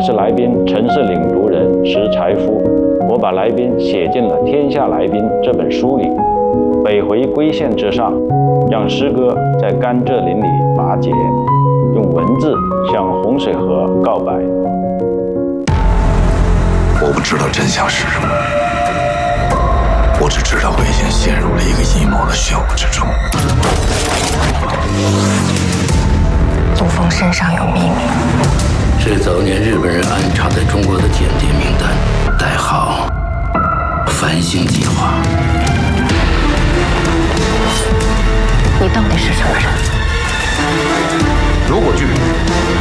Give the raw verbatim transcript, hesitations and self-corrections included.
是来宾城市领读人石柴夫，我把来宾写进了《天下来宾》这本书里。北回归线之上，让诗歌在甘蔗林里拔节，用文字向洪水河告白。 我不知道真相是什么，我只知道我已经陷入了一个阴谋的漩涡之中。 陆枫身上有秘密， 是早年日本人安插在中国的间谍名单，代号“繁星计划”。 你到底是什么人？